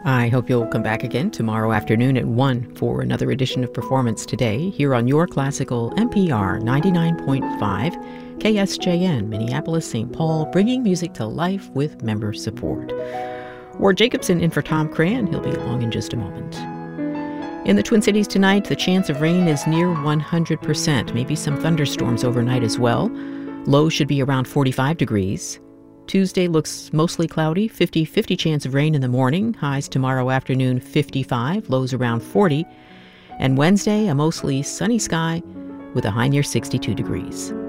I hope you'll come back again tomorrow afternoon at 1 for another edition of Performance Today here on your classical NPR 99.5 KSJN, Minneapolis, St. Paul, bringing music to life with member support. Ward Jacobson in for Tom Cran. He'll be along in just a moment. In the Twin Cities tonight, the chance of rain is near 100%, maybe some thunderstorms overnight as well. Low should be around 45 degrees. Tuesday looks mostly cloudy, 50-50 chance of rain in the morning. Highs tomorrow afternoon 55, lows around 40. And Wednesday, a mostly sunny sky with a high near 62 degrees.